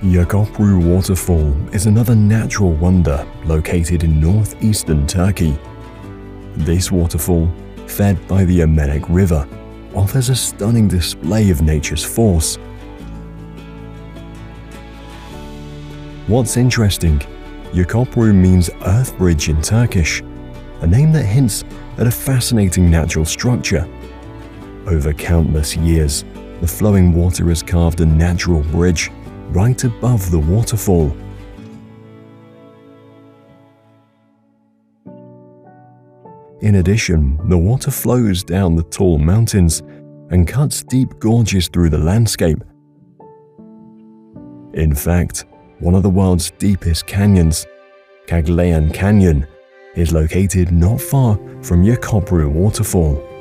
Gökopru Waterfall is another natural wonder located in northeastern Turkey. This waterfall, fed by the Ermenek River, offers a stunning display of nature's force. What's interesting, Gökopru means earth bridge in Turkish, a name that hints at a fascinating natural structure. Over countless years, the flowing water has carved a natural bridge right above the waterfall. In addition, the water flows down the tall mountains and cuts deep gorges through the landscape. In fact, one of the world's deepest canyons, Caglayan Canyon, is located not far from Gökopru Waterfall.